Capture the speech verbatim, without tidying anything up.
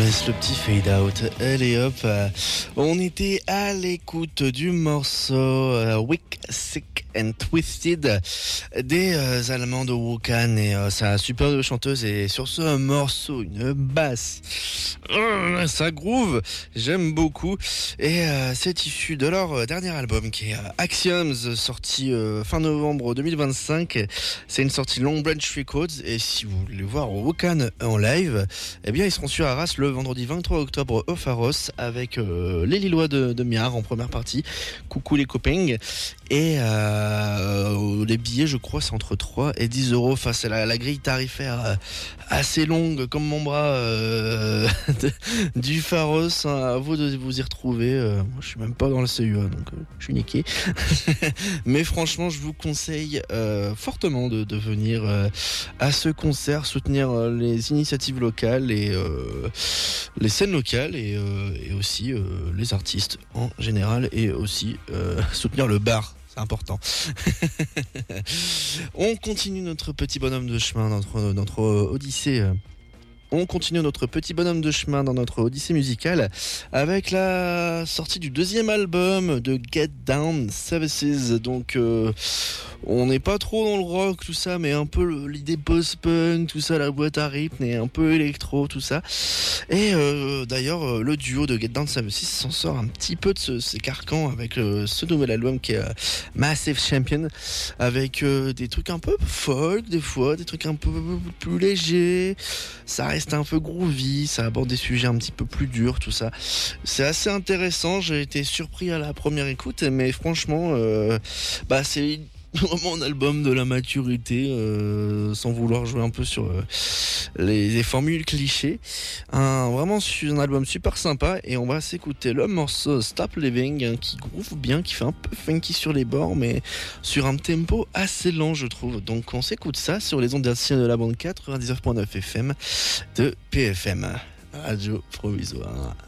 Yes, le petit fade out. Allez hop, euh, on était à l'écoute du morceau euh, Weak, Sick and Twisted des euh, Allemands de Wokan et euh, sa superbe chanteuse. Et sur ce morceau, une basse, euh, ça groove, j'aime beaucoup. Et euh, c'est issu de leur dernier album qui est euh, Axioms, sorti euh, fin novembre deux mille vingt-cinq. C'est une sortie Long Branch Records. Et si vous voulez voir Wokan en live, eh bien ils seront sur Arras le vendredi vingt-trois octobre au Pharos avec euh, les Lillois de, de Miard en première partie. Coucou les copains. Et euh, les billets, je crois, c'est entre trois et dix euros. Enfin, c'est la, la grille tarifaire euh, assez longue, comme mon bras euh, de, du Pharos. Hein, à vous de vous y retrouver. Euh, moi, je suis même pas dans le C U A, donc euh, je suis niqué. Mais franchement, je vous conseille euh, fortement de, de venir euh, à ce concert, soutenir euh, les initiatives locales et euh, les scènes locales et, euh, et aussi euh, les artistes en général et aussi euh, soutenir le bar. C'est important. On continue notre petit bonhomme de chemin, notre, notre odyssée. On continue notre petit bonhomme de chemin dans notre odyssée musicale avec la sortie du deuxième album de Get Down Services. Donc euh, on n'est pas trop dans le rock, tout ça, mais un peu le, l'idée post-punk, tout ça, la boîte à rythme et un peu électro, tout ça. Et euh, d'ailleurs, le duo de Get Down Services s'en sort un petit peu de ce, ces carcans avec euh, ce nouvel album qui est euh, Massive Champion, avec euh, des trucs un peu folk des fois, des trucs un peu plus légers. Ça reste un peu groovy, ça aborde des sujets un petit peu plus durs, tout ça. C'est assez intéressant, j'ai été surpris à la première écoute, mais franchement, euh, bah c'est vraiment un album de la maturité, euh, sans vouloir jouer un peu sur euh, les, les formules clichés. Un, vraiment un album super sympa, et on va s'écouter le morceau Stop Living, hein, qui groove bien, qui fait un peu funky sur les bords, mais sur un tempo assez lent, je trouve. Donc on s'écoute ça sur les ondes hertziennes de la bande quatre-vingt-dix-neuf virgule neuf F M de P F M, Radio Provisoire.